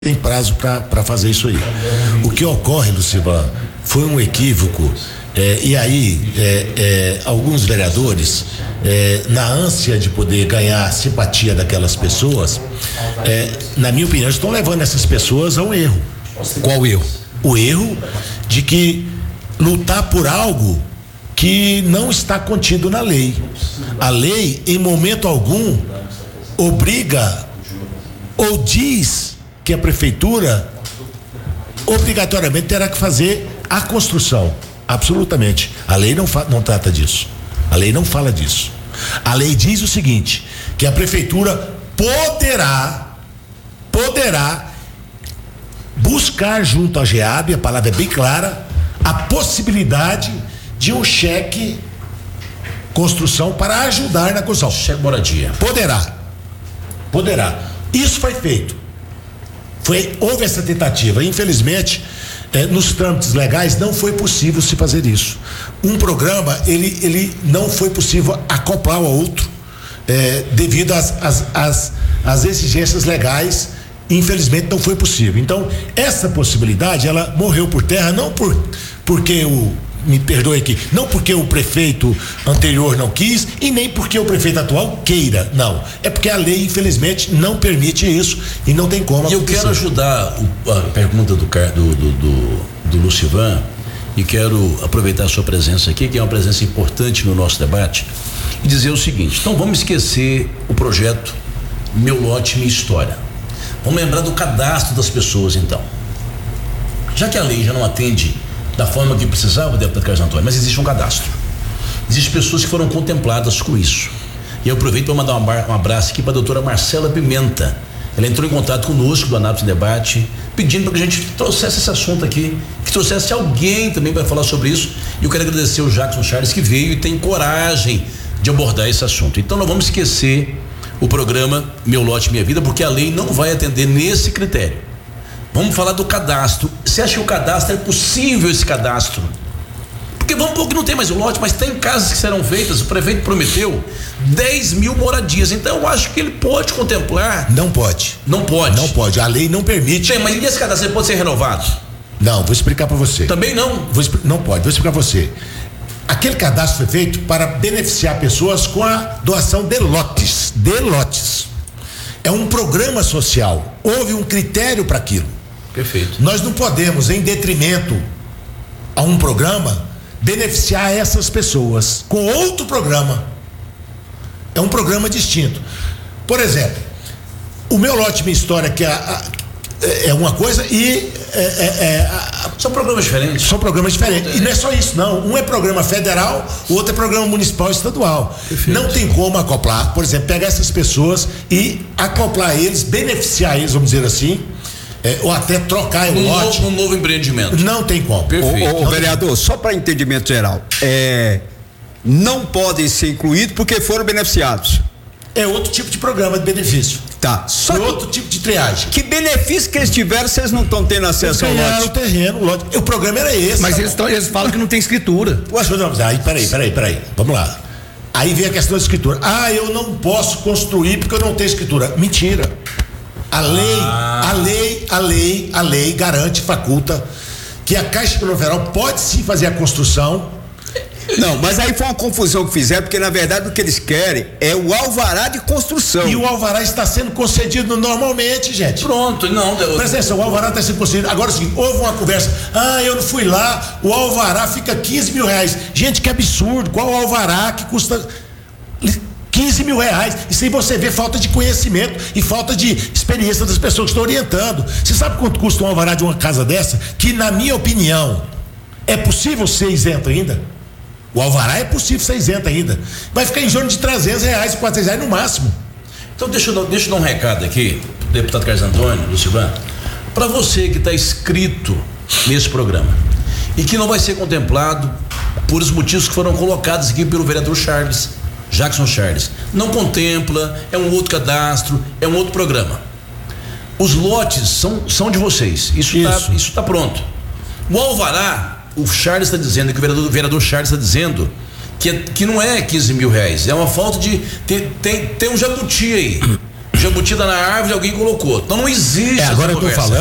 tem prazo para fazer isso aí. O que ocorre, Lucivan, foi um equívoco, e aí alguns vereadores, na ânsia de poder ganhar a simpatia daquelas pessoas, na minha opinião, estão levando essas pessoas a um erro. Qual erro? O erro de que lutar por algo que não está contido na lei. A lei, em momento algum, obriga ou diz que a prefeitura obrigatoriamente terá que fazer a construção. Absolutamente. A lei não trata disso. A lei não fala disso. A lei diz o seguinte, que a prefeitura poderá buscar junto à GEAB, a palavra é bem clara, a possibilidade de um cheque construção para ajudar na construção. Cheque moradia. Poderá. Isso foi feito. Houve essa tentativa. Infelizmente, nos trâmites legais não foi possível se fazer isso. Um programa, ele não foi possível acoplar ao outro, devido às exigências legais. Infelizmente não foi possível. Então, essa possibilidade, ela morreu por terra, não porque me perdoe aqui, não porque o prefeito anterior não quis e nem porque o prefeito atual queira, não. É porque a lei, infelizmente, não permite isso e não tem como. E eu quero ajudar a pergunta do Lucivan e quero aproveitar a sua presença aqui, que é uma presença importante no nosso debate, e dizer o seguinte: então vamos esquecer o projeto Meu Lote, Minha História. Vamos lembrar do cadastro das pessoas, então. Já que a lei já não atende da forma que precisava, deputado Carlos Antônio, mas existe um cadastro. Existem pessoas que foram contempladas com isso. E eu aproveito para mandar um abraço aqui para a doutora Marcela Pimenta. Ela entrou em contato conosco do Anápolis Debate, pedindo para que a gente trouxesse esse assunto aqui, que trouxesse alguém também para falar sobre isso. E eu quero agradecer o Jackson Charles, que veio e tem coragem de abordar esse assunto. Então não vamos esquecer o programa Meu Lote, Minha Vida, porque a lei não vai atender nesse critério. Vamos falar do cadastro. Você acha que o cadastro é possível, esse cadastro? Porque vamos pôr que não tem mais o lote, mas tem casas que serão feitas. O prefeito prometeu 10 mil moradias. Então eu acho que ele pode contemplar. Não pode. Não pode. Não pode. A lei não permite. Mas e esse cadastro pode ser renovado? Não, vou explicar para você. Também não? Não pode. Vou explicar para você. Aquele cadastro foi feito para beneficiar pessoas com a doação de lotes. É um programa social. Houve um critério para aquilo. Perfeito. Nós não podemos, em detrimento a um programa, beneficiar essas pessoas com outro programa. É um programa distinto. Por exemplo, o Meu Lote, Minha História, que é uma coisa e são programas diferentes. São programas diferentes. E não é só isso, não. Um é programa federal, o outro é programa municipal e estadual. Perfeito. Não tem como acoplar, por exemplo, pegar essas pessoas e acoplar eles, beneficiar eles, vamos dizer assim, ou até trocar o lote. Um novo empreendimento. Não tem como. Perfeito. Vereador, só para entendimento geral, não podem ser incluídos porque foram beneficiados. É outro tipo de programa de benefício. Tá. Só outro tipo de triagem. Que benefício que eles tiveram, vocês não estão tendo acesso ao lote? O terreno, o lote. O programa era esse. Mas eles falam que não tem escritura. Aí, peraí. Vamos lá. Aí vem a questão da escritura. Eu não posso construir porque eu não tenho escritura. Mentira. A lei garante, faculta que a Caixa Econômica Federal pode sim fazer a construção. Não, mas aí foi uma confusão que fizeram, porque na verdade o que eles querem é o alvará de construção. E o alvará está sendo concedido normalmente, gente. Pronto, não. Presta atenção, o alvará está sendo concedido. Agora é o seguinte, houve uma conversa, eu não fui lá, o alvará fica 15 mil reais. Gente, que absurdo, qual alvará que custa 15 mil reais? Isso aí você vê falta de conhecimento e falta de experiência das pessoas que estão orientando. Você sabe quanto custa um alvará de uma casa dessa? Que na minha opinião, é possível ser isento ainda? O alvará é possível ser isento ainda. Vai ficar em torno de 300 reais, 400 reais no máximo. Então deixa eu dar um recado aqui, deputado Carlos Antônio, Lucivan, para você que está inscrito nesse programa e que não vai ser contemplado por os motivos que foram colocados aqui pelo vereador Jackson Charles. Não contempla, é um outro cadastro, é um outro programa. Os lotes são de vocês. Isso está pronto. O alvará, o Charles está dizendo, que o vereador Charles está dizendo que não é 15 mil reais, é uma falta de tem um jabuti aí. jabuti tá na árvore, alguém colocou. Então não existe essa agora eu tô conversa. falando